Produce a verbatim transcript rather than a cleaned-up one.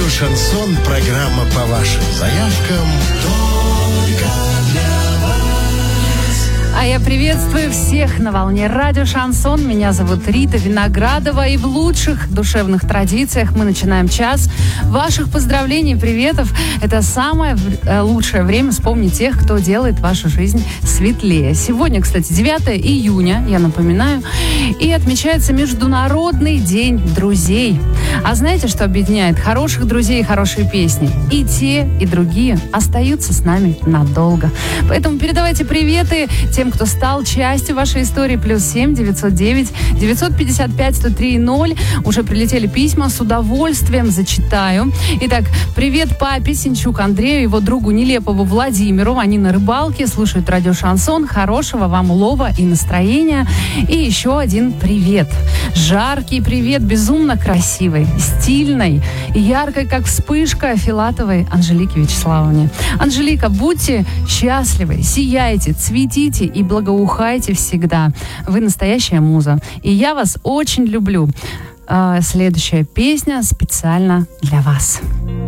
Радио «Шансон», программа по вашим заявкам только для вас. А я приветствую всех на волне радио «Шансон». Меня зовут Рита Виноградова. И в лучших душевных традициях мы начинаем час ваших поздравлений, приветов. Это самое лучшее время вспомнить тех, кто делает вашу жизнь светлее. Сегодня, кстати, девятое июня, я напоминаю, и отмечается Международный день друзей. А знаете, что объединяет хороших друзей и хорошие песни? И те, и другие остаются с нами надолго. Поэтому передавайте приветы тем, кто стал частью вашей истории. Плюс семь девятьсот девять девятьсот пятьдесят пять сто три ноль. Уже прилетели письма, с удовольствием зачитаю. Итак, привет папе Синчук Андрею, его другу Нелепову Владимиру. Они на рыбалке, слушают радио «Шансон». Хорошего вам улова и настроения. И еще один привет. Жаркий привет, безумно красивой, стильной, яркой, как вспышка, Филатовой Анжелике Вячеславовне. Анжелика, будьте счастливы, сияйте, цветите и благоухайте всегда. Вы настоящая муза. И я вас очень люблю. Следующая песня специально для вас.